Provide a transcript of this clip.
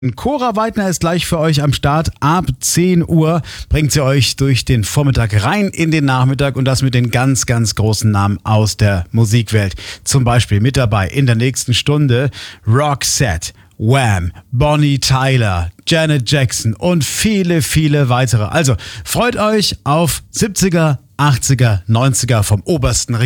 Cora Weidner ist gleich für euch am Start. Ab 10 Uhr bringt sie euch durch den Vormittag rein in den Nachmittag und das mit den ganz, ganz großen Namen aus der Musikwelt. Zum Beispiel mit dabei in der nächsten Stunde Roxette, Wham, Bonnie Tyler, Janet Jackson und viele, viele weitere. Also freut euch auf 70er, 80er, 90er vom obersten Regal.